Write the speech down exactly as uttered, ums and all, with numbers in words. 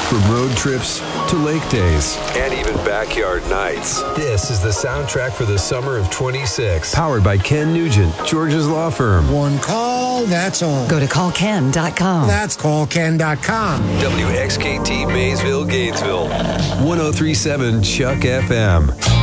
From road trips to lake days and even backyard nights, this is the soundtrack for the summer of twenty-six. Powered by Ken Nugent, George's Law Firm. One call, that's all. Go to call ken dot com. That's call ken dot com. W X K T Maysville, Gainesville. one oh three point seven Chuck F M.